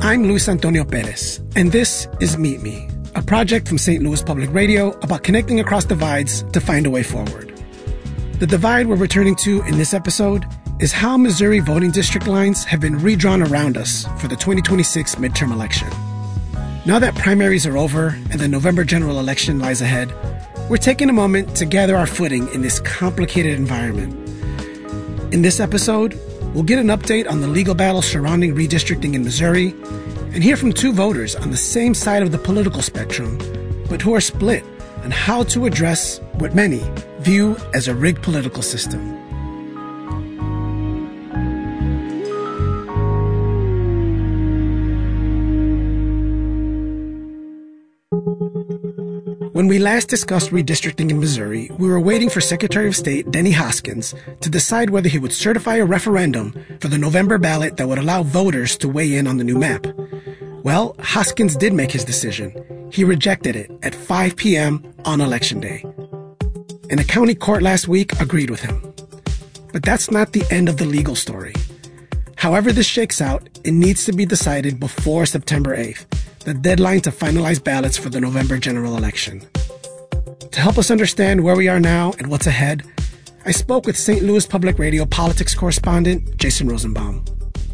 I'm Luis Antonio Perez, and this is Meet Me, a project from St. Louis Public Radio about connecting across divides to find a way forward. The divide we're returning to in this episode is how Missouri voting district lines have been redrawn around us for the 2026 midterm election. Now that primaries are over and the November general election lies ahead, we're taking a moment to gather our footing in this complicated environment. In this episode, we'll get an update on the legal battle surrounding redistricting in Missouri and hear from two voters on the same side of the political spectrum, but who are split on how to address what many view as a rigged political system. When we last discussed redistricting in Missouri, we were waiting for Secretary of State Denny Hoskins to decide whether he would certify a referendum for the November ballot that would allow voters to weigh in on the new map. Well, Hoskins did make his decision. He rejected it at 5 p.m. on Election Day. And a county court last week agreed with him. But that's not the end of the legal story. However this shakes out, it needs to be decided before September 8th. The deadline to finalize ballots for the November general election. To help us understand where we are now and what's ahead, I spoke with St. Louis Public Radio politics correspondent Jason Rosenbaum.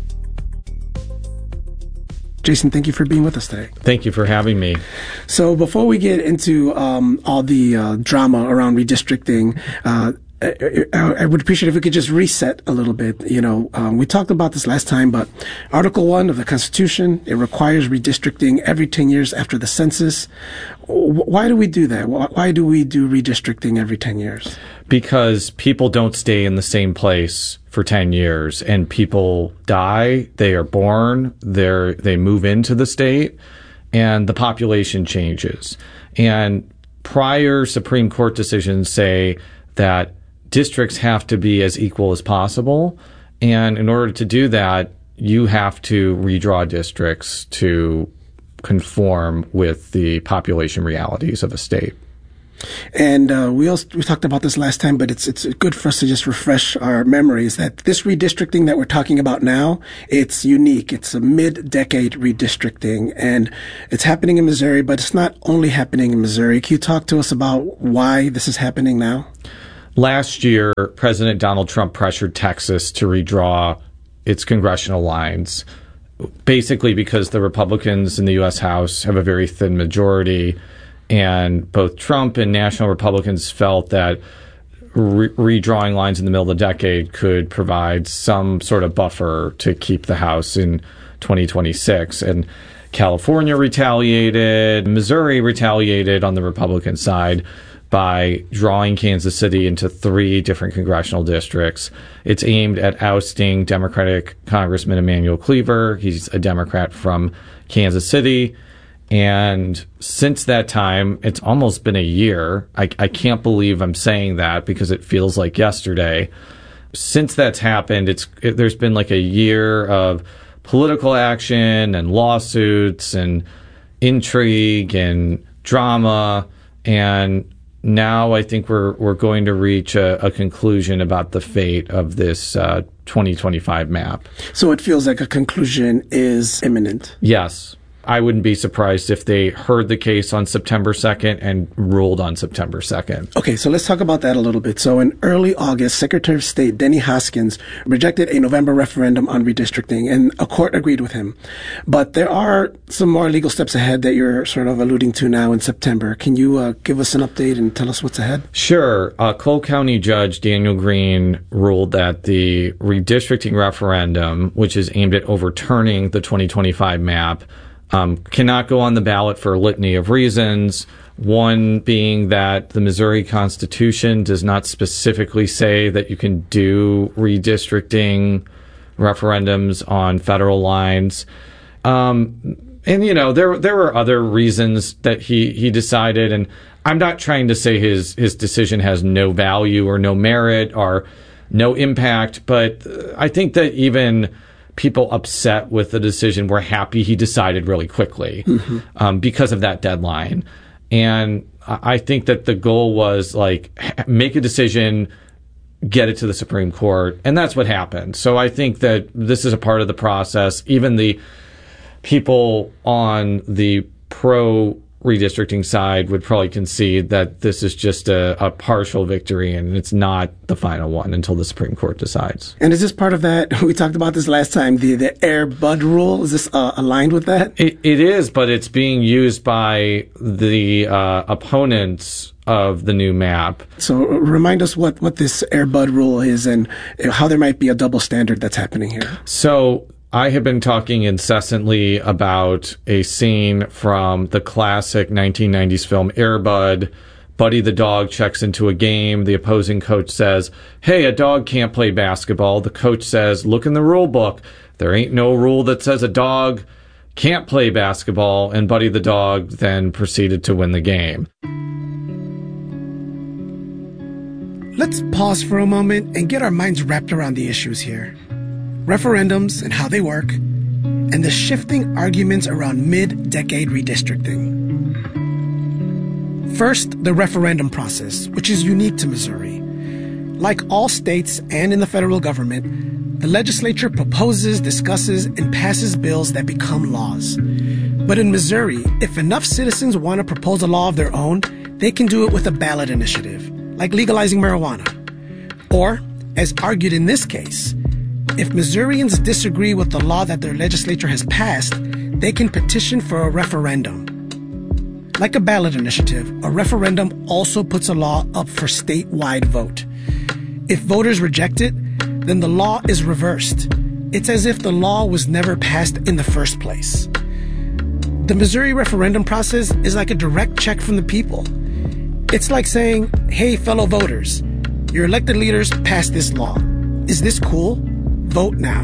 Jason, thank you for being with us today. Thank you for having me. So before we get into all the drama around redistricting, I would appreciate if we could just reset a little bit. We talked about this last time, but Article 1 of the Constitution, it requires redistricting every 10 years after the census. Why do we do that? Why do we do redistricting every 10 years? Because people don't stay in the same place for 10 years, and people die, they are born, they move into the state, and the population changes. And prior Supreme Court decisions say that districts have to be as equal as possible. And in order to do that, you have to redraw districts to conform with the population realities of a state. And we talked about this last time, but it's good for us to just refresh our memories that this redistricting that we're talking about now, it's unique. It's a mid-decade redistricting, and it's happening in Missouri, but it's not only happening in Missouri. Can you talk to us about why this is happening now? Last year, President Donald Trump pressured Texas to redraw its congressional lines, basically because the Republicans in the U.S. House have a very thin majority, and both Trump and national Republicans felt that redrawing lines in the middle of the decade could provide some sort of buffer to keep the House in 2026. And California retaliated, Missouri retaliated on the Republican side by drawing Kansas City into 3 different congressional districts. It's aimed at ousting Democratic Congressman Emanuel Cleaver. He's a Democrat from Kansas City. And since that time, it's almost been a year. I can't believe I'm saying that because it feels like yesterday. Since that's happened, there's been like a year of political action and lawsuits and intrigue and drama, and now I think we're going to reach a conclusion about the fate of this 2025 map. So it feels like a conclusion is imminent. Yes. I wouldn't be surprised if they heard the case on September 2nd and ruled on September 2nd. Okay, so let's talk about that a little bit. So in early August, Secretary of State Denny Hoskins rejected a November referendum on redistricting, and a court agreed with him. But there are some more legal steps ahead that you're sort of alluding to now in September. Can you give us an update and tell us what's ahead? Sure. Cole County Judge Daniel Green ruled that the redistricting referendum, which is aimed at overturning the 2025 map, cannot go on the ballot for a litany of reasons. One being that the Missouri Constitution does not specifically say that you can do redistricting referendums on federal lines. And, there were other reasons that he decided, and I'm not trying to say his decision has no value or no merit or no impact, but I think that even people upset with the decision were happy he decided really quickly because of that deadline. And I think that the goal was make a decision, get it to the Supreme Court, and that's what happened. So I think that this is a part of the process. Even the people on the pro redistricting side would probably concede that this is just a partial victory and it's not the final one until the Supreme Court decides. And is this part of that? We talked about this last time, the Air Bud rule. Is this aligned with that? It is, but it's being used by the opponents of the new map. So remind us what this Air Bud rule is and how there might be a double standard that's happening here. So I have been talking incessantly about a scene from the classic 1990s film Air Bud. Buddy the dog checks into a game. The opposing coach says, "Hey, a dog can't play basketball." The coach says, "Look in the rule book. There ain't no rule that says a dog can't play basketball." And Buddy the dog then proceeded to win the game. Let's pause for a moment and get our minds wrapped around the issues here. Referendums and how they work, and the shifting arguments around mid-decade redistricting. First, the referendum process, which is unique to Missouri. Like all states and in the federal government, the legislature proposes, discusses, and passes bills that become laws. But in Missouri, if enough citizens want to propose a law of their own, they can do it with a ballot initiative, like legalizing marijuana. Or, as argued in this case, if Missourians disagree with the law that their legislature has passed, they can petition for a referendum. Like a ballot initiative, a referendum also puts a law up for statewide vote. If voters reject it, then the law is reversed. It's as if the law was never passed in the first place. The Missouri referendum process is like a direct check from the people. It's like saying, "Hey, fellow voters, your elected leaders passed this law. Is this cool? Vote now."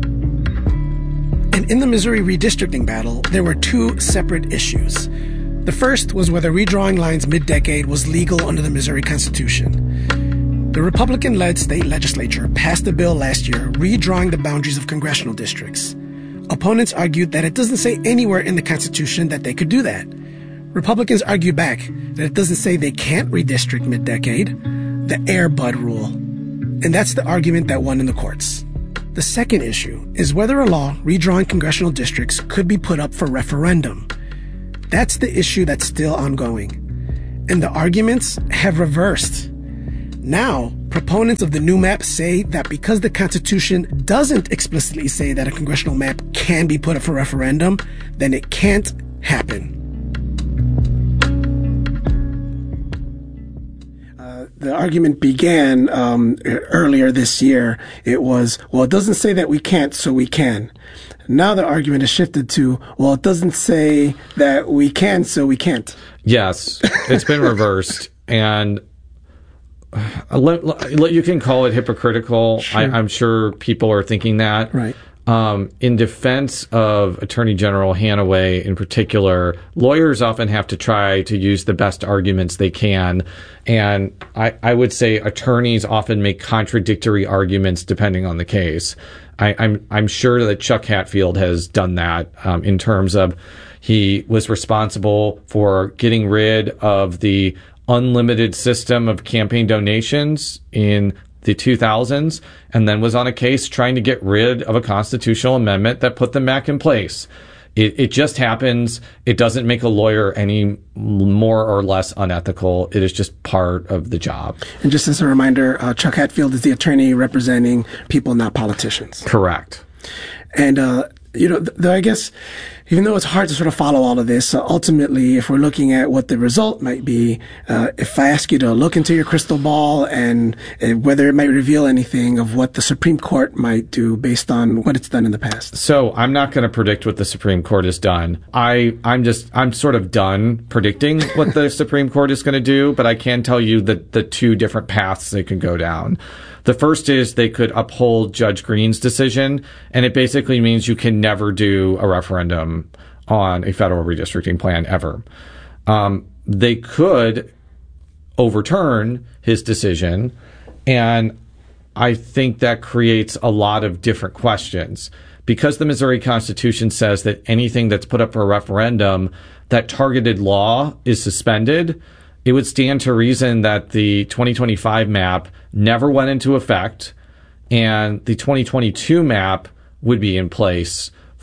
And in the Missouri redistricting battle, there were two separate issues. The first was whether redrawing lines mid-decade was legal under the Missouri Constitution. The Republican-led state legislature passed a bill last year redrawing the boundaries of congressional districts. Opponents argued that it doesn't say anywhere in the Constitution that they could do that. Republicans argued back that it doesn't say they can't redistrict mid-decade, the Air Bud rule. And that's the argument that won in the courts. The second issue is whether a law redrawing congressional districts could be put up for referendum. That's the issue that's still ongoing. And the arguments have reversed. Now, proponents of the new map say that because the Constitution doesn't explicitly say that a congressional map can be put up for referendum, then it can't happen. The argument began earlier this year. It was, well, it doesn't say that we can't, so we can. Now the argument has shifted to, well, it doesn't say that we can, so we can't. Yes, it's been reversed. And you can call it hypocritical. Sure. I'm sure people are thinking that. Right. In defense of Attorney General Hanaway in particular, lawyers often have to try to use the best arguments they can. And I would say attorneys often make contradictory arguments depending on the case. I'm sure that Chuck Hatfield has done that in terms of he was responsible for getting rid of the unlimited system of campaign donations in the 2000s, and then was on a case trying to get rid of a constitutional amendment that put them back in place. It just happens. It doesn't make a lawyer any more or less unethical. It is just part of the job. And just as a reminder, Chuck Hatfield is the attorney representing people, not politicians. Correct. And, I guess, even though it's hard to sort of follow all of this, ultimately, if we're looking at what the result might be, if I ask you to look into your crystal ball and whether it might reveal anything of what the Supreme Court might do based on what it's done in the past. So I'm not going to predict what the Supreme Court has done. I'm sort of done predicting what the Supreme Court is going to do, but I can tell you that the two different paths they can go down. The first is they could uphold Judge Green's decision, and it basically means you can never do a referendum on a federal redistricting plan ever. They could overturn his decision, and I think that creates a lot of different questions. Because the Missouri Constitution says that anything that's put up for a referendum, that targeted law is suspended, it would stand to reason that the 2025 map never went into effect, and the 2022 map would be in place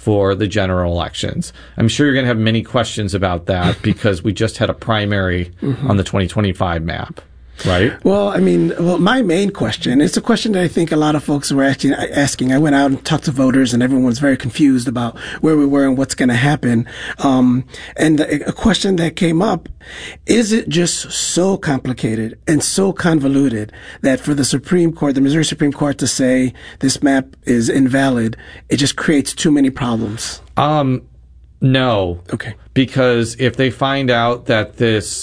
for the general elections. I'm sure you're going to have many questions about that because we just had a primary on the 2025 map. Right. Well, my main question, it's a question that I think a lot of folks were actually asking. I went out and talked to voters and everyone was very confused about where we were and what's going to happen. And a question that came up, is it just so complicated and so convoluted that for the Supreme Court, the Missouri Supreme Court, to say this map is invalid, it just creates too many problems? No. Okay. Because if they find out that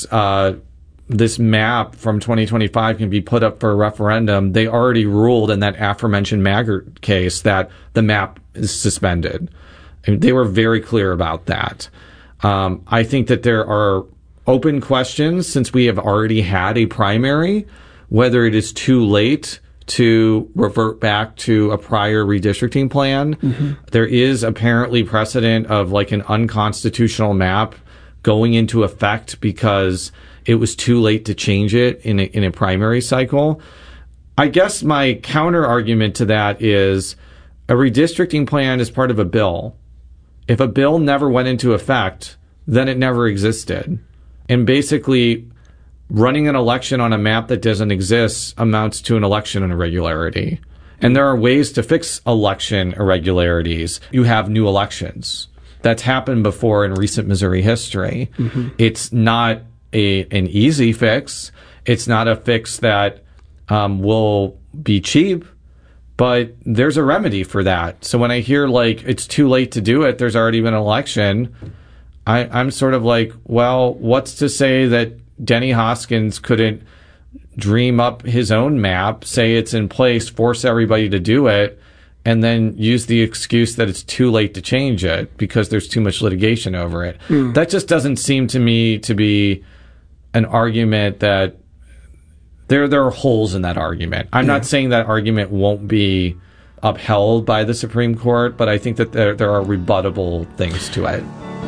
this map from 2025 can be put up for a referendum, they already ruled in that aforementioned Maggart case that the map is suspended. And they were very clear about that. I think that there are open questions since we have already had a primary, whether it is too late to revert back to a prior redistricting plan. There is apparently precedent of like an unconstitutional map going into effect because it was too late to change it in a primary cycle. I guess my counter argument to that is a redistricting plan is part of a bill. If a bill never went into effect, then it never existed. And basically, running an election on a map that doesn't exist amounts to an election irregularity. And there are ways to fix election irregularities. You have new elections. That's happened before in recent Missouri history. It's not an easy fix. It's not a fix that will be cheap, but there's a remedy for that. So when I hear like it's too late to do it, there's already been an election, I'm sort of like, well, what's to say that Denny Hoskins couldn't dream up his own map, say it's in place, force everybody to do it, and then use the excuse that it's too late to change it because there's too much litigation over it. That just doesn't seem to me to be an argument that there are holes in that argument. I'm not saying that argument won't be upheld by the Supreme Court, but I think that there are rebuttable things to it.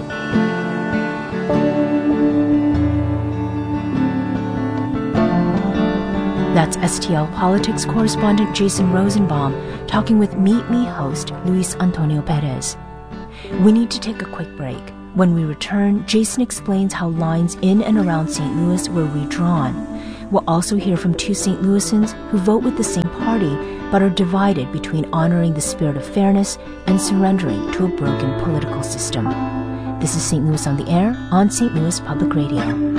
That's STL Politics correspondent Jason Rosenbaum talking with Meet Me host Luis Antonio Perez. We need to take a quick break. When we return, Jason explains how lines in and around St. Louis were redrawn. We'll also hear from two St. Louisans who vote with the same party but are divided between honoring the spirit of fairness and surrendering to a broken political system. This is St. Louis on the Air on St. Louis Public Radio.